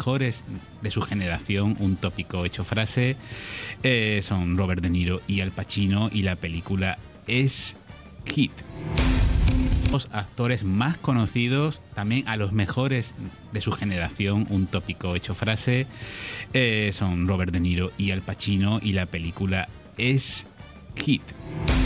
mejores de su generación, un tópico hecho frase. Son Robert De Niro y Al Pacino, y la película es Hit. Los actores más conocidos, también a los mejores de su generación, un tópico hecho frase. Son Robert De Niro y Al Pacino, y la película es Hit.